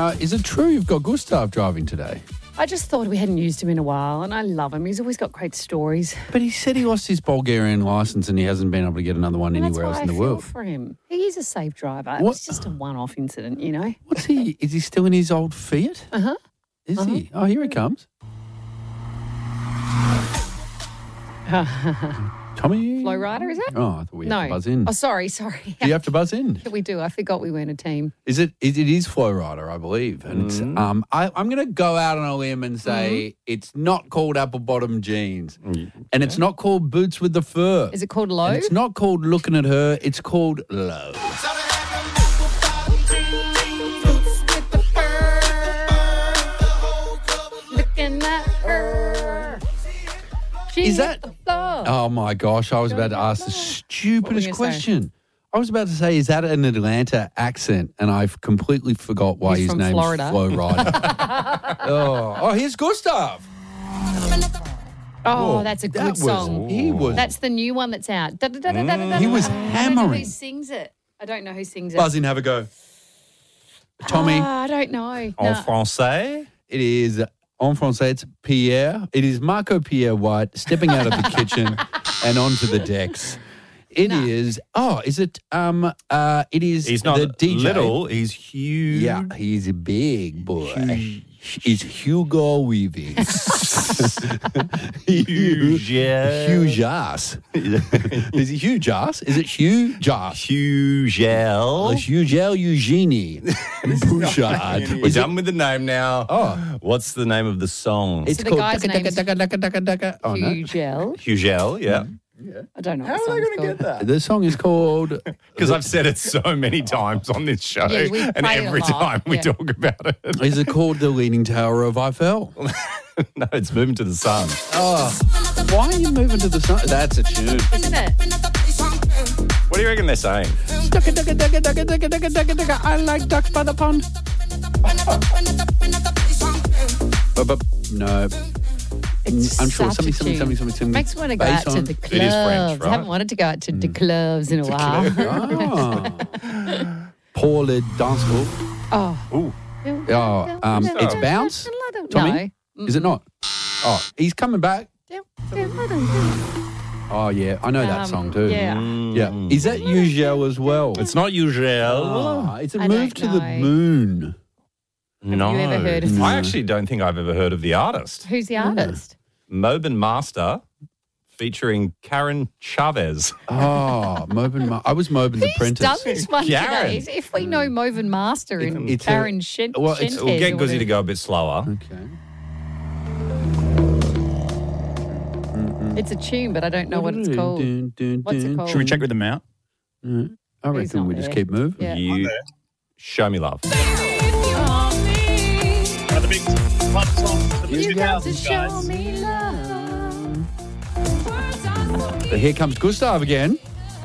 Is it true you've got Gustav driving today? I just thought we hadn't used him in a while, and I love him. He's always got great stories. But he said he lost his Bulgarian license and he hasn't been able to get another one anywhere else in the world. That's why I feel for him. He is a safe driver. It was just a one-off incident, you know. What's he? Is he still in his old Fiat? Uh-huh. Is he? Oh, here he comes. Tommy? Flow Rider, is it? Oh, I thought we had to buzz in. Oh, sorry. Do you have to buzz in? We do. I forgot we weren't a team. It is Flow Rider, I believe. And it's, I'm going to go out on a limb and say it's not called Apple Bottom Jeans. And it's not called Boots with the Fur. Is it called Low? And it's not called Looking at Her. It's called Low. Looking at her. Is that? Oh my gosh! I was about to ask the stupidest question. I was about to say, is that an Atlanta accent? And I've completely forgot why his name's Flow Rider. Here's Gustav. Oh, that's a good song. That's the new one that's out. He was hammering. I don't know who sings it. Buzz in, have a go. Tommy. I don't know. En français? It is, en français, it's Pierre. It is Marco Pierre White stepping out of the kitchen and onto the decks. It is, is it, it is he's not the DJ. Little, he's huge. Yeah, he's a big boy. He's Hugo Weaving. Huge. Huge ass. Is it huge ass? Is it huge ass? Hugel. Hugel Eugenie. Bouchard. We're done with the name now. Oh. What's the name of the song? It's called Daka Daka Daka Daka Daka Daka. Hugel. Hugel, yeah. I don't know. How are they going to get that? The song is called... Because I've said it so many times on this show, Yeah, and every time we talk about it. Is it called The Leaning Tower of Eiffel? No, it's Moving to the Sun. Oh, why are you moving to the sun? That's a tune. Isn't it? What do you reckon they're saying? Daka Daka Daka Daka Daka Daka Daka Daka. I like ducks by the pond. No. I'm sure something. Makes me want to go out to the clubs. It is French, right? I haven't wanted to go out to the clubs in a while. Pour le dance hall. Ooh. It's Bounce. Tommy? No. Is it not? Oh, he's coming back. Oh, yeah. I know that song too. Yeah. Yeah. Is that Ugel as well? It's not Ugel. Oh, it's a I move don't to the know. moon. No. you ever heard of I actually don't think I've ever heard of the artist. Who's the artist? Mobin Master featuring Karen Chavez. Oh, Mobin. I was Mobin's apprentice. Done this one Karen. today. If we know Moven Master and It's Karen a- Shentez. well, it's- We'll get Guzzy to go a bit slower. Okay. It's a tune, but I don't know what it's called. What's it called? Should we check with them out? I He's reckon not we just there. keep moving. Yeah. You show me love. One of the big pop songs of the You got to 2000s, show guys. me love. But here comes Gustav again.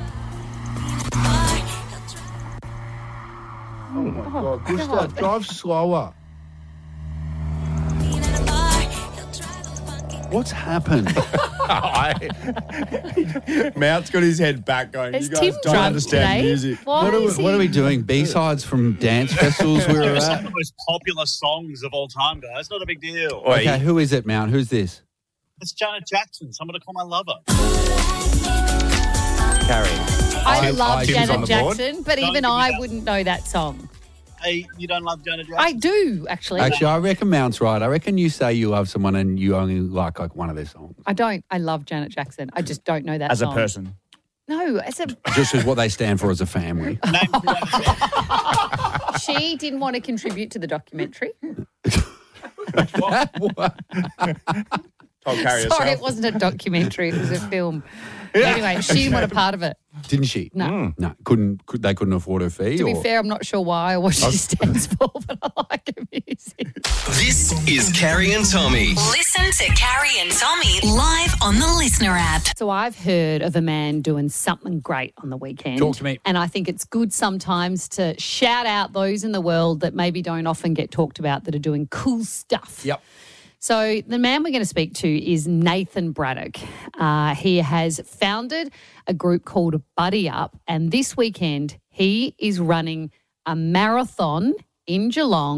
Oh my God, Gustav, drive slower. What's happened? Mount's got his head back going, Is you guys Tim don't drunk understand today? music. Why is What are we he- doing? B-sides from dance festivals we were Some at? of the most popular songs of all time, guys. Not a big deal. Wait, Okay, who is it, Mount? Who's this? It's Janet Jackson. Someone to call my lover. Carrie. I love Tim's on Janet the board. Jackson, but Don't even give me I that. wouldn't know that song. Hey, you don't love Janet Jackson? I do, actually. Actually, I reckon Mount's right. I reckon you say you love someone and you only like one of their songs. I don't. I love Janet Jackson. I just don't know that As a song. person. No, as a Just as what they stand for as a family. Name two other songs. she didn't want to contribute to the documentary. Told Carrie Sorry, herself. it wasn't a documentary. It was a film. Anyway, she didn't want a part of it. Didn't she? No. No, they couldn't afford her fee? To be or? fair, I'm not sure why or what she stands for, but I like her music. This is Carrie and Tommy. Listen to Carrie and Tommy live on the Listener app. So I've heard of a man doing something great on the weekend. Talk to me. And I think it's good sometimes to shout out those in the world that maybe don't often get talked about that are doing cool stuff. Yep. So the man we're going to speak to is Nathan Braddock. He has founded a group called Buddy Up, and this weekend he is running a marathon in Geelong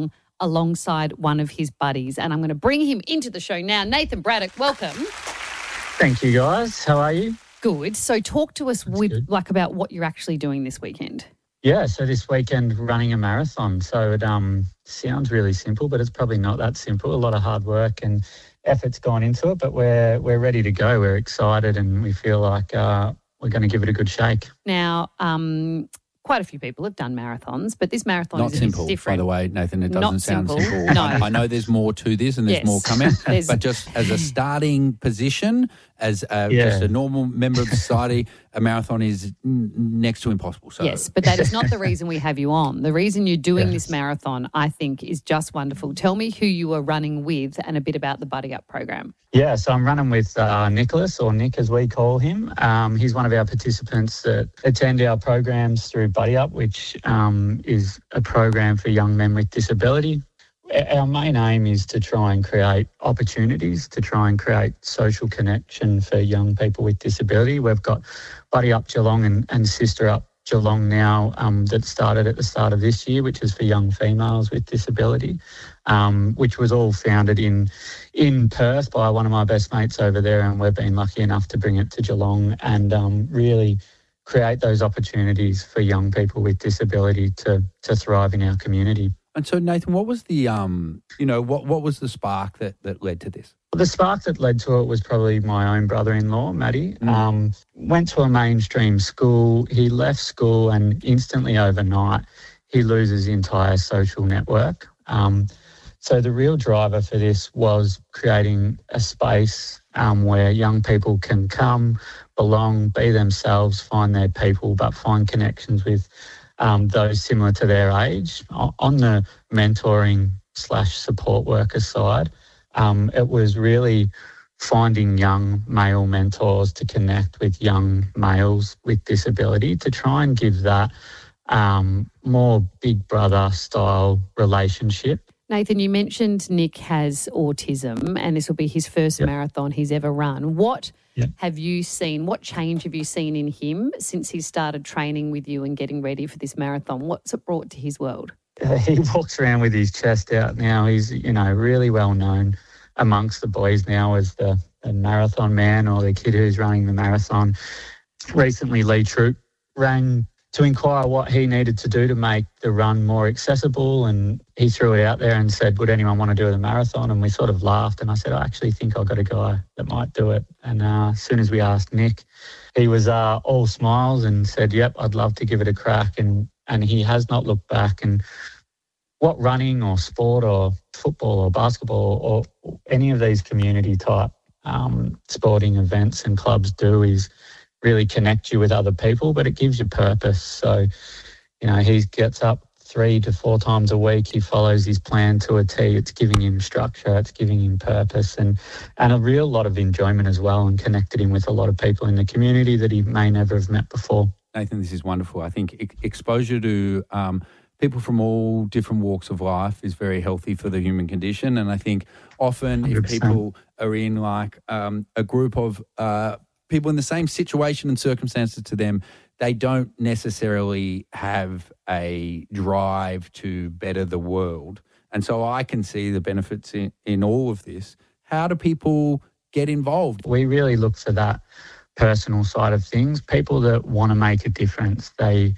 alongside one of his buddies. And I'm going to bring him into the show now. Nathan Braddock, welcome. Thank you, guys. How are you? Good. So talk to us about what you're actually doing this weekend. Yeah, so this weekend running a marathon. So it sounds really simple, but it's probably not that simple. A lot of hard work and effort's gone into it, but we're ready to go. We're excited and we feel like we're going to give it a good shake. Now, quite a few people have done marathons, but this marathon not is simple, different. by the way, Nathan. It doesn't sound simple. No. I know there's more to this and there's more coming, but just as a starting position, as just a normal member of society, a marathon is next to impossible. So. Yes, but that is not the reason we have you on. The reason you're doing this marathon, I think, is just wonderful. Tell me who you are running with and a bit about the Buddy Up program. Yeah, so I'm running with Nicholas, or Nick as we call him. He's one of our participants that attend our programs through Buddy Up, which is a program for young men with disability. Our main aim is to try and create opportunities, to try and create social connection for young people with disability. We've got Buddy Up Geelong and Sister Up Geelong now that started at the start of this year, which is for young females with disability, which was all founded in Perth by one of my best mates over there, and we've been lucky enough to bring it to Geelong and really create those opportunities for young people with disability to thrive in our community. And so, Nathan, what was the, what was the spark that led to this? The spark that led to it was probably my own brother-in-law, Matty. Went to a mainstream school. He left school and instantly overnight he loses his entire social network. So the real driver for this was creating a space where young people can come, belong, be themselves, find their people, but find connections with those similar to their age. On the mentoring/support worker side, it was really finding young male mentors to connect with young males with disability to try and give that more big brother style relationship. Nathan, you mentioned Nick has autism and this will be his first marathon he's ever run. What have you seen? What change have you seen in him since he started training with you and getting ready for this marathon? What's it brought to his world? He walks around with his chest out now. He's, really well known amongst the boys now as the marathon man or the kid who's running the marathon. Recently, Lee Troop rang to inquire what he needed to do to make the run more accessible, and he threw it out there and said, would anyone want to do the marathon? And we sort of laughed, and I said, I actually think I've got a guy that might do it. And as soon as we asked Nick, he was all smiles and said, yep, I'd love to give it a crack, and he has not looked back. And what running or sport or football or basketball or any of these community type sporting events and clubs do is really connect you with other people, but it gives you purpose. So, he gets up 3 to 4 times a week. He follows his plan to a T. It's giving him structure. It's giving him purpose and a real lot of enjoyment as well, and connected him with a lot of people in the community that he may never have met before. Nathan, this is wonderful. I think exposure to people from all different walks of life is very healthy for the human condition. And I think often 100%. If people are in a group of people in the same situation and circumstances to them, they don't necessarily have a drive to better the world. And so I can see the benefits in all of this. How do people get involved? We really look for that personal side of things. People that want to make a difference, they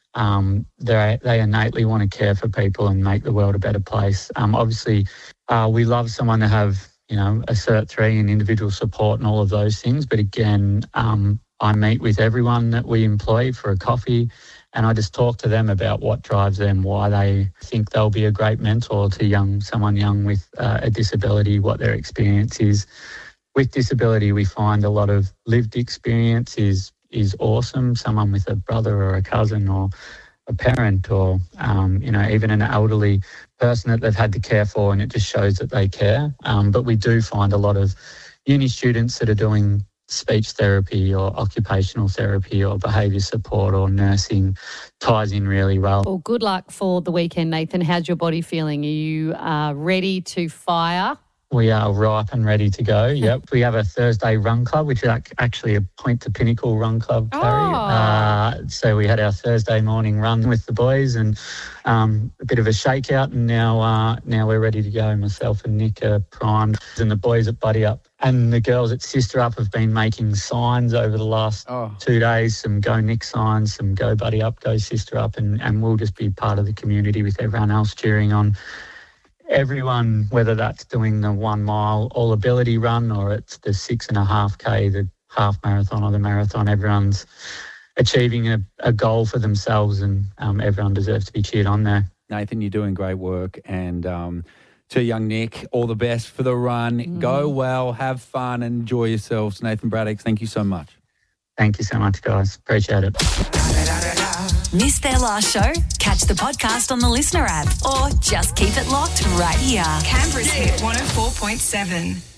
innately want to care for people and make the world a better place. Obviously, we love someone to have a Cert 3 and individual support and all of those things. But again, I meet with everyone that we employ for a coffee, and I just talk to them about what drives them, why they think they'll be a great mentor to someone young with a disability, what their experience is. With disability, we find a lot of lived experience is awesome. Someone with a brother or a cousin or a parent or, even an elderly person that they've had to care for, and it just shows that they care. But we do find a lot of uni students that are doing speech therapy or occupational therapy or behaviour support or nursing ties in really well. Well, good luck for the weekend, Nathan. How's your body feeling? Are you ready to fire We are ripe and ready to go. Yep. We have a Thursday run club, which is actually a Point to Pinnacle run club, Carrie. So we had our Thursday morning run with the boys and a bit of a shakeout, and now we're ready to go. Myself and Nick are primed, and the boys at Buddy Up and the girls at Sister Up have been making signs over the last 2 days, some Go Nick signs, some Go Buddy Up, Go Sister Up, and we'll just be part of the community with everyone else cheering on everyone, whether that's doing the 1 mile all ability run or it's the 6.5K, the half marathon or the marathon. Everyone's achieving a goal for themselves, and everyone deserves to be cheered on there. Nathan, you're doing great work, and to young Nick, all the best for the run. Go well, have fun, and enjoy yourselves. Nathan Braddock, thank you so much. Thank you so much, guys. Appreciate it. Missed their last show? Catch the podcast on the Listener app or just keep it locked right here. Canberra's Hit 104.7.